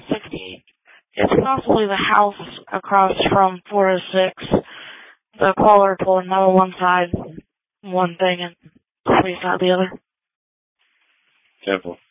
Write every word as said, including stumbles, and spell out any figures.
sixty-eight. It's possibly the house across from four oh six. The caller told him no one side one thing and police out the other. Simple.